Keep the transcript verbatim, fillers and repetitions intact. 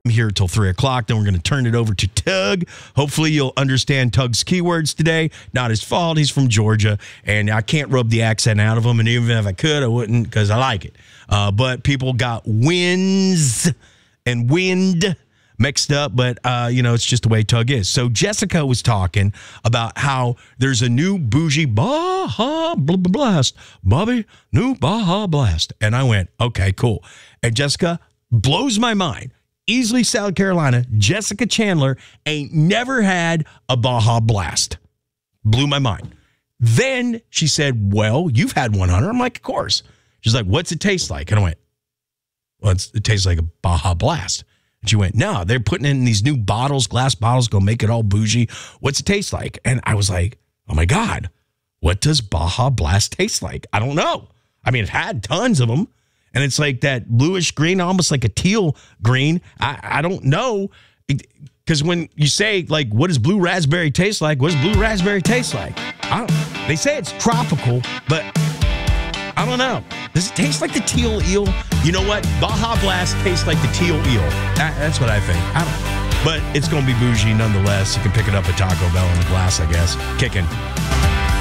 here till three o'clock. Then we're going to turn it over to Tug. Hopefully you'll understand Tug's keywords today. Not his fault. He's from Georgia, and I can't rub the accent out of him, and even if I could, I wouldn't because I like it. Uh, but people got wins and wind mixed up, but, uh, you know, it's just the way Tug is. So Jessica was talking about how there's a new bougie Baja Blast. Bobby, new Baja Blast. And I went, okay, cool. And Jessica blows my mind. Easley, South Carolina, Jessica Chandler ain't never had a Baja Blast. Blew my mind. Then she said, well, you've had one hundred. I'm like, of course. She's like, what's it taste like? And I went, well, it's, it tastes like a Baja Blast. And she went, no, they're putting it in these new bottles, glass bottles, go make it all bougie. What's it taste like? And I was like, oh, my God, what does Baja Blast taste like? I don't know. I mean, I've had tons of them. And it's like that bluish green, almost like a teal green. I, I don't know. Because when you say, like, what does blue raspberry taste like? What does blue raspberry taste like? I don't, they say it's tropical, but I don't know. Does it taste like the teal eel? You know what? Baja Blast tastes like the teal eel. That, that's what I think. I don't, but it's going to be bougie nonetheless. You can pick it up at Taco Bell in the glass, I guess. Kicking.